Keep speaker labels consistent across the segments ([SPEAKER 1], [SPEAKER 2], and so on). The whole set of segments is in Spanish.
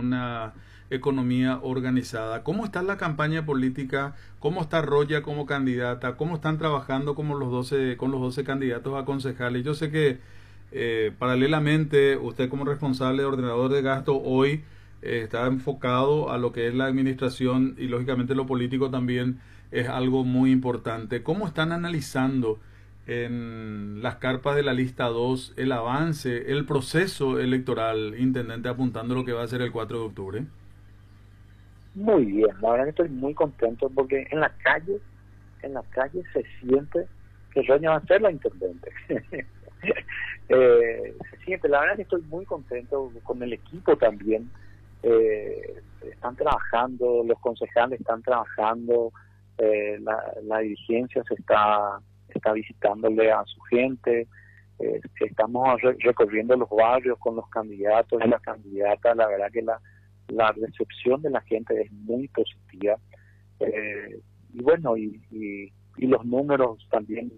[SPEAKER 1] una economía organizada. ¿Cómo está la campaña política? ¿Cómo está Roya como candidata? ¿Cómo están trabajando con los 12 candidatos a concejales? Yo sé que paralelamente usted como responsable de ordenador de gasto hoy está enfocado a lo que es la administración y lógicamente lo político también es algo muy importante. ¿Cómo están analizando en las carpas de la lista 2 el avance, el proceso electoral, intendente, apuntando lo que va a ser el 4 de octubre?
[SPEAKER 2] Muy bien, la verdad que estoy muy contento porque en la calle se siente que Roña va a ser la intendente. Se siente, la verdad que estoy muy contento con el equipo también. Están trabajando, los concejales están trabajando, la dirigencia se está visitándole a su gente, estamos recorriendo los barrios con los candidatos y las candidatas. La verdad que la recepción de la gente es muy positiva, y bueno, y los números también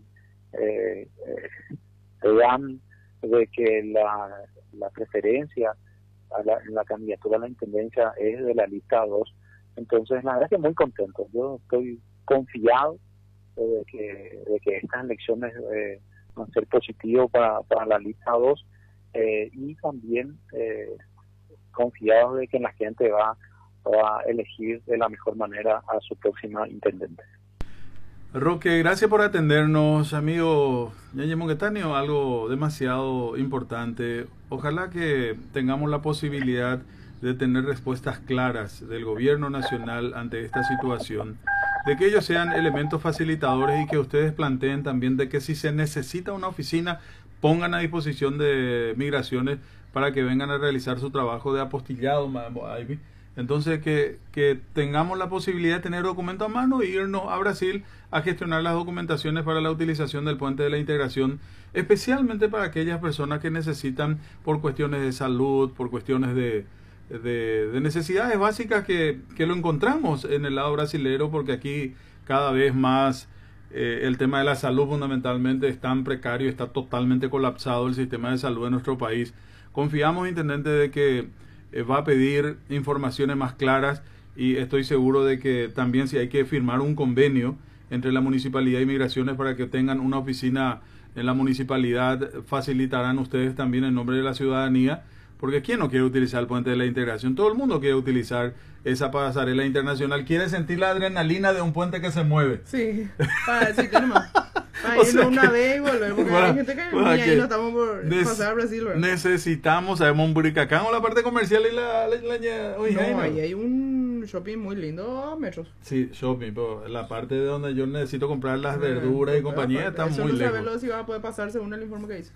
[SPEAKER 2] te dan de que la preferencia en la candidatura a la intendencia es de la lista 2. Entonces la verdad que muy contento, yo estoy confiado de que estas elecciones van a ser positivas para la lista 2, y también confiado de que la gente va a elegir de la mejor manera a su próxima intendente.
[SPEAKER 1] Roque, gracias por atendernos, amigo Yañez Mongetáneo, algo demasiado importante. Ojalá que tengamos la posibilidad de tener respuestas claras del gobierno nacional ante esta situación, de que ellos sean elementos facilitadores y que ustedes planteen también de que si se necesita una oficina, pongan a disposición de migraciones para que vengan a realizar su trabajo de apostillado, Ivy. Entonces que tengamos la posibilidad de tener documento a mano e irnos a Brasil a gestionar las documentaciones para la utilización del puente de la integración, especialmente para aquellas personas que necesitan por cuestiones de salud, por cuestiones de necesidades básicas que lo encontramos en el lado brasilero, porque aquí cada vez más el tema de la salud fundamentalmente es tan precario, está totalmente colapsado el sistema de salud de nuestro país. Confiamos, intendente, de que va a pedir informaciones más claras y estoy seguro de que también si hay que firmar un convenio entre la Municipalidad y Migraciones para que tengan una oficina en la municipalidad, facilitarán ustedes también en nombre de la ciudadanía, porque ¿quién no quiere utilizar el puente de la integración? Todo el mundo quiere utilizar esa pasarela internacional, quiere sentir la adrenalina de un puente que se mueve.
[SPEAKER 3] Sí, para decirte nomás. Una vez y volver, porque hay gente que ni ahí no estamos por pasar a Brasil, ¿verdad?
[SPEAKER 1] Necesitamos, sabemos, un buricacán o la parte comercial y
[SPEAKER 3] no, ahí hay un shopping muy lindo, metros.
[SPEAKER 1] Sí, shopping, pero la parte de donde yo necesito comprar las verduras y compañía está muy lejos.
[SPEAKER 3] Eso no sabes si va a poder pasar según el informe que hice.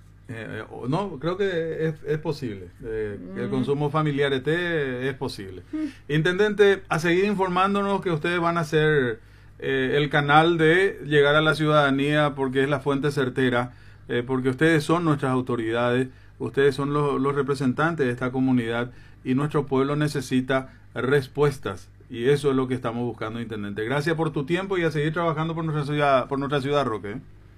[SPEAKER 1] No, creo que es posible. Que el consumo familiar es posible. Intendente, a seguir informándonos que ustedes van a ser el canal de llegar a la ciudadanía, porque es la fuente certera, porque ustedes son nuestras autoridades, ustedes son los representantes de esta comunidad y nuestro pueblo necesita respuestas, y eso es lo que estamos buscando, intendente. Gracias por tu tiempo y a seguir trabajando por nuestra ciudad, Roque.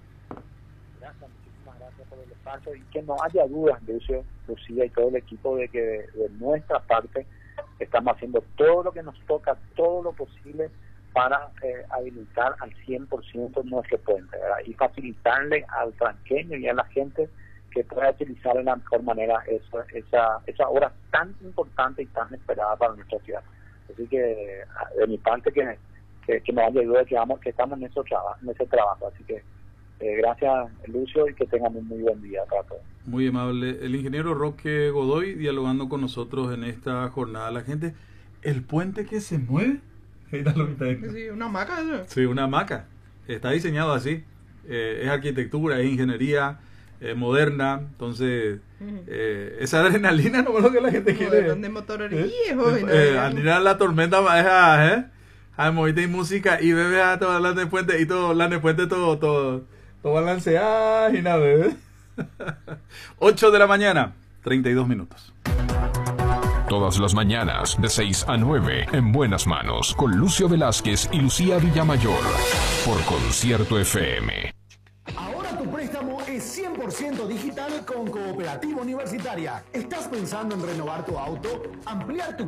[SPEAKER 2] Muchísimas gracias por el espacio, y que no haya dudas, Lucio, Lucía y todo el equipo, de que de nuestra parte estamos haciendo todo lo que nos toca, todo lo posible para habilitar al 100% nuestro puente, ¿verdad? Y facilitarle al tranqueño y a la gente que pueda utilizar de la mejor manera esa obra tan importante y tan esperada para nuestra ciudad. Así que de mi parte que no haya duda que estamos en ese trabajo. Así que gracias, Lucio, y que tengan un muy buen día para todos.
[SPEAKER 1] Muy amable. El ingeniero Roque Godoy dialogando con nosotros en esta jornada. La gente, el puente que se mueve.
[SPEAKER 3] Sí, una hamaca.
[SPEAKER 1] Sí, una hamaca. Está diseñado así. Es arquitectura, es ingeniería moderna. Entonces, esa adrenalina no es lo que la gente quiere.
[SPEAKER 3] ¿Dónde motorería, joven?
[SPEAKER 1] Al mirar la tormenta, a moverte y música y bebé a todas las de puente y todo, las de puente todo balanceadas y nada, ¿eh? 8 de la mañana, 32 minutos.
[SPEAKER 4] Todas las mañanas, de 6 a 9, en Buenas Manos, con Lucio Velázquez y Lucía Villamayor, por Concierto FM.
[SPEAKER 5] Ahora tu préstamo es 100% digital con Cooperativa Universitaria. ¿Estás pensando en renovar tu auto, ampliar tu